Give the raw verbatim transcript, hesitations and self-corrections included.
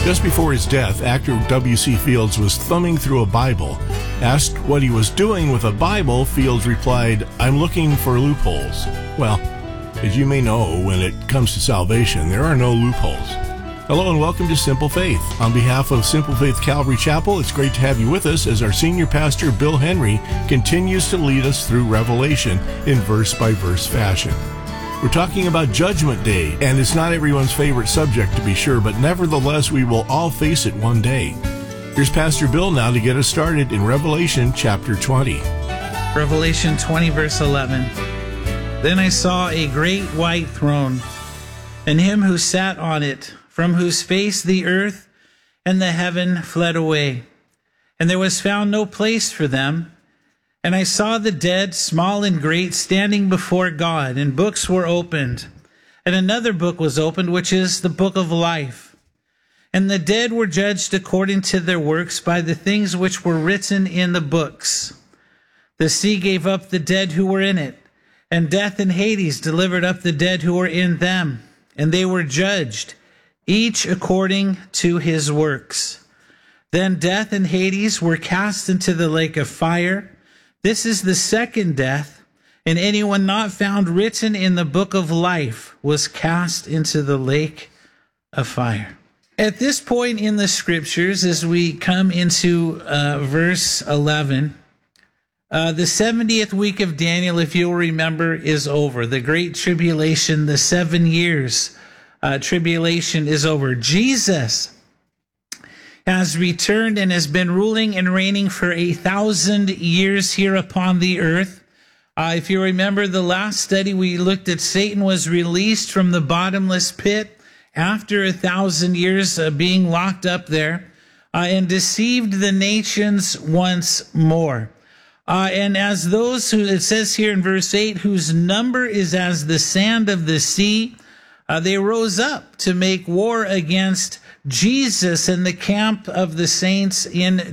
Just before his death, actor W C Fields was thumbing through a Bible. Asked what he was doing with a Bible, Fields replied, "I'm looking for loopholes." Well, as you may know, when it comes to salvation, there are no loopholes. Hello and welcome to Simple Faith. On behalf of Simple Faith Calvary Chapel, it's great to have you with us as our senior pastor, Bill Henry, continues to lead us through Revelation in verse-by-verse fashion. We're talking about Judgment Day, and it's not everyone's favorite subject to be sure, but nevertheless, we will all face it one day. Here's Pastor Bill now to get us started in Revelation chapter twenty. Revelation twenty, verse eleven. Then I saw a great white throne, and him who sat on it, from whose face the earth and the heaven fled away, and there was found no place for them. And I saw the dead, small and great, standing before God, and books were opened. And another book was opened, which is the book of life. And the dead were judged according to their works by the things which were written in the books. The sea gave up the dead who were in it, and death and Hades delivered up the dead who were in them. And they were judged, each according to his works. Then death and Hades were cast into the lake of fire. This is the second death, and anyone not found written in the book of life was cast into the lake of fire. At this point in the scriptures, as we come into uh, verse eleven, uh, the seventieth week of Daniel, if you'll remember, is over. The great tribulation, the seven years uh, tribulation is over. Jesus has returned and has been ruling and reigning for a thousand years here upon the earth. Uh, if you remember the last study, we looked at Satan was released from the bottomless pit after a thousand years uh, being locked up there uh, and deceived the nations once more. Uh, and as those who, it says here in verse eight, whose number is as the sand of the sea, uh, they rose up to make war against Jesus and the camp of the saints in